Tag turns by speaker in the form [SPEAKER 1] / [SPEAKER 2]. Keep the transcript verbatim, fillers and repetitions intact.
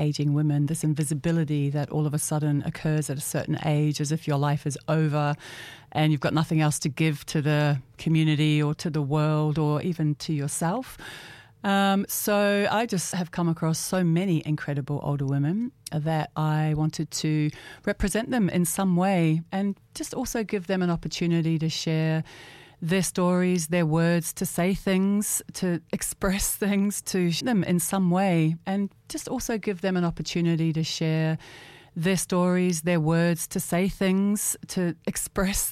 [SPEAKER 1] aging women, this invisibility that all of a sudden occurs at a certain age, as if your life is over and you've got nothing else to give to the community or to the world or even to yourself. Um, so I just have come across so many incredible older women that I wanted to represent them in some way and just also give them an opportunity to share their stories, their words, to say things, to express things, to share them in some way, and just also give them an opportunity to share their stories, their words, to say things, to express